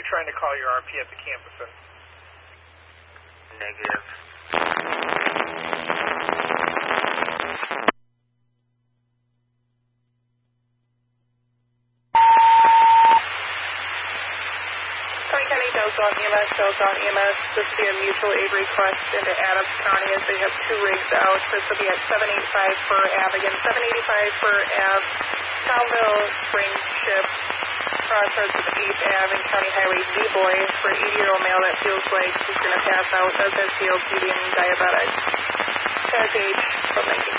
trying to call your RP at the campus. Negative. County, Delzon EMS. This will be a mutual aid request into Adams County as they have 2 rigs out. This will be at 785 for Ave. Again, 785 for Ave. Townville Spring Ship. Crossroads with 8th Ave and County Highway D-Boy for an 80-year-old male that feels like he's going to pass out. Does have COPD and diabetic. Package from 19.